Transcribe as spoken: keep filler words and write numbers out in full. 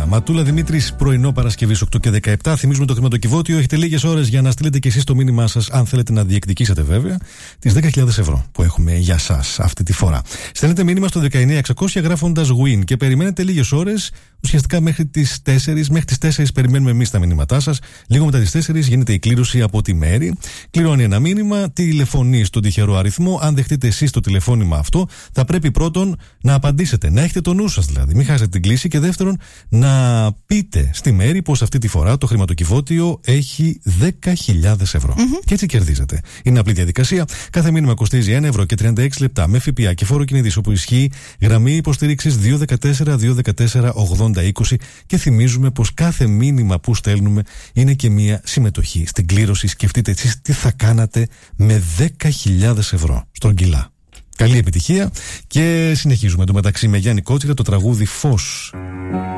Ματούλα. Ματούλα Δημήτρης, πρωινό Παρασκευής οκτώ και δεκαεπτά. Θυμίζουμε το χρηματοκιβώτιο. Έχετε λίγες ώρες για να στείλετε και εσείς το μήνυμά σας, αν θέλετε να διεκδικήσετε βέβαια, τις δέκα χιλιάδες ευρώ που έχουμε για σας αυτή τη φορά. Στέλνετε μήνυμα στο δεκαεννιά εξακόσια γράφοντας win και περιμένετε λίγες ώρες. Ουσιαστικά μέχρι τις τέσσερις. Μέχρι τις τέσσερις περιμένουμε εμείς τα μήνυματά σας. Λίγο μετά τις τέσσερις γίνεται η κλήρωση από τη Μέρη. Κληρώνει ένα μήνυμα, τηλεφωνεί στον τυχερό αριθμό. Αν δεχτείτε εσείς το τηλεφώνημα αυτό, θα πρέπει πρώτον να απαντήσετε. Να έχετε το νου σας δηλαδή. Μην χάσετε την κλήση. Και δεύτερον, να πείτε στη Μέρη πως αυτή τη φορά το χρηματοκιβώτιο έχει δέκα χιλιάδες ευρώ. Mm-hmm. Και έτσι κερδίζετε. Είναι απλή διαδικασία. Κάθε μήνυμα κοστίζει ένα ευρώ και τριάντα έξι λεπτά με ΦΠΑ και φόρο κινητής όπου ισχύει γραμμή υποστήριξης δύο ένα τέσσερα δύο ένα τέσσερα ογδόντα είκοσι. Και θυμίζουμε πως κάθε μήνυμα που στέλνουμε είναι και μια συμμετοχή στην κλήρωση. Σκεφτείτε εσείς τι θα κάνατε με δέκα χιλιάδες ευρώ στρογγυλά. Καλή επιτυχία και συνεχίζουμε το μεταξύ με Γιάννη Κότσιρα το τραγούδι Φως.